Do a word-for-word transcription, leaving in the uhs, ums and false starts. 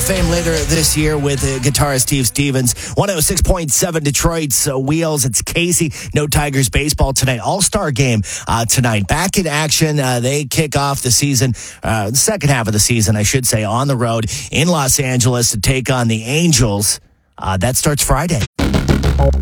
Fame later this year with uh, guitarist Steve Stevens. one oh six point seven Detroit's uh, Wheels. It's Casey. No Tigers baseball tonight. All-Star game uh, tonight. Back in action. Uh, they kick off the season, uh, the second half of the season, I should say, on the road in Los Angeles to take on the Angels. Uh, that starts Friday.